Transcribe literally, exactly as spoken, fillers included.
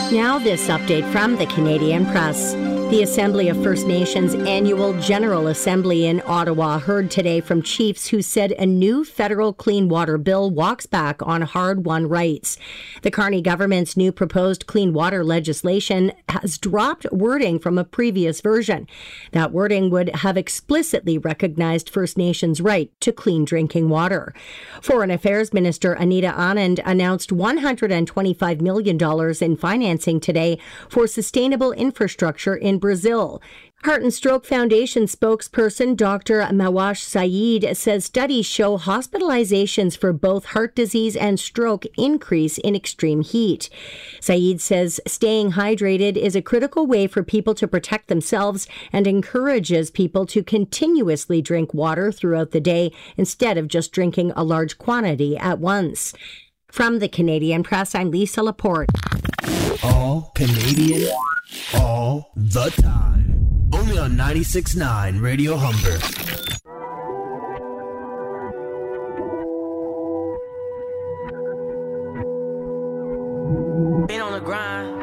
Now this update from the Canadian Press. The Assembly of First Nations annual General Assembly in Ottawa heard today from chiefs who said a new federal clean water bill walks back on hard-won rights. The Carney government's new proposed clean water legislation has dropped wording from a previous version. That wording would have explicitly recognized First Nations' right to clean drinking water. Foreign Affairs Minister Anita Anand announced one hundred twenty-five million dollars in financing today for sustainable infrastructure in Brazil. Heart and Stroke Foundation spokesperson Doctor Mawash Saeed says studies show hospitalizations for both heart disease and stroke increase in extreme heat. Saeed says staying hydrated is a critical way for people to protect themselves and encourages people to continuously drink water throughout the day instead of just drinking a large quantity at once. From the Canadian Press, I'm Lisa Laporte. All Canadian, all the time. Only on ninety-six point nine Radio Humber. Been on the grind.